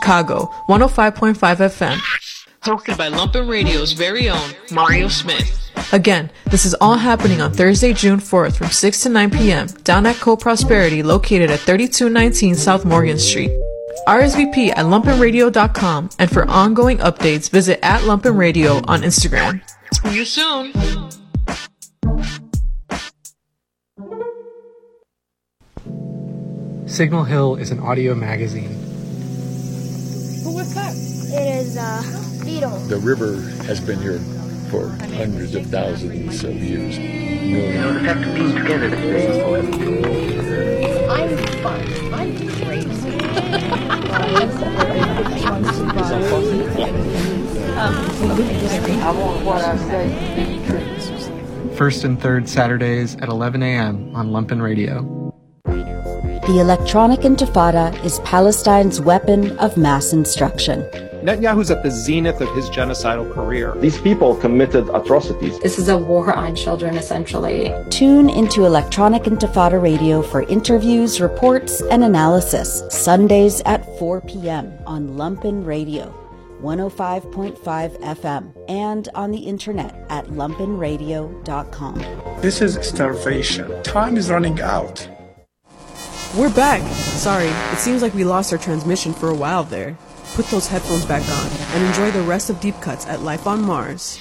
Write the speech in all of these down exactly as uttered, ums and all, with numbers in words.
Chicago, one oh five point five F M. Hosted by Lumpen Radio's very own Mario Smith. Again, this is all happening on Thursday, June fourth from six to nine p.m. down at Co-Prosperity located at thirty-two nineteen South Morgan Street. R S V P at lumpen radio dot com, and for ongoing updates, visit at Lumpen Radio on Instagram. See you soon. Signal Hill is an audio magazine. Who was that? It is, uh, Beetle. The river has been here for hundreds of thousands of years. Millions. You know, the fact of being together today. I'm fun. I'm crazy. I want what I say. First and third Saturdays at eleven a.m. on Lumpen Radio. The electronic intifada is Palestine's weapon of mass instruction. Netanyahu's at the zenith of his genocidal career. These people committed atrocities. This is a war on children, essentially. Tune into Electronic Intifada Radio for interviews, reports, and analysis. Sundays at four p.m. on Lumpen Radio, one oh five point five F M, and on the internet at lumpen radio dot com. This is starvation. Time is running out. We're back. Sorry, it seems like we lost our transmission for a while there. Put those headphones back on and enjoy the rest of Deep Cuts at Life on Mars.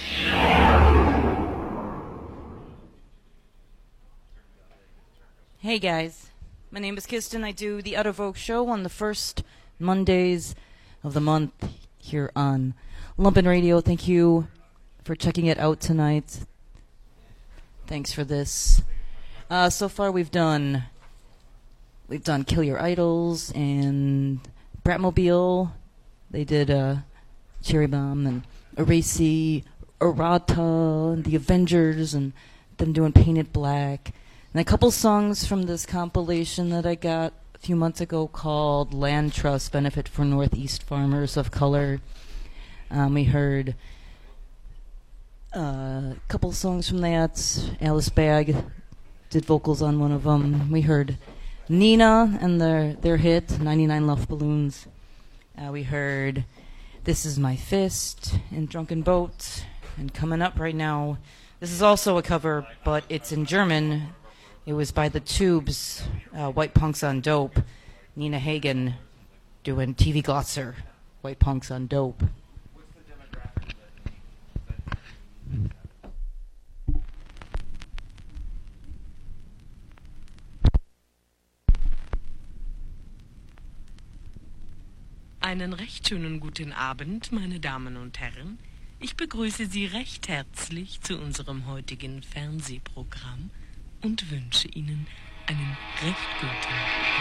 Hey guys, my name is Kirsten. I do the Out of Vogue show on the first Mondays of the month here on Lumpen Radio. Thank you for checking it out tonight. Thanks for this. Uh, so far we've done we've done Kill Your Idols and Bratmobile. They did uh, Cherry Bomb and Eracy, Errata, and The Avengers, and them doing Painted Black. And a couple songs from this compilation that I got a few months ago called Land Trust Benefit for Northeast Farmers of Color. Um, we heard uh, a couple songs from that. Alice Bagg did vocals on one of them. We heard Nina and their, their hit, ninety-nine Love Balloons. Uh, we heard This Is My Fist and Drunken Boat. And coming up right now, this is also a cover, but it's in German. It was by the Tubes, uh, White Punks on Dope. Nina Hagen doing T V Glotzer, White Punks on Dope. Einen recht schönen guten Abend, meine Damen und Herren. Ich begrüße Sie recht herzlich zu unserem heutigen Fernsehprogramm und wünsche Ihnen einen recht guten Abend.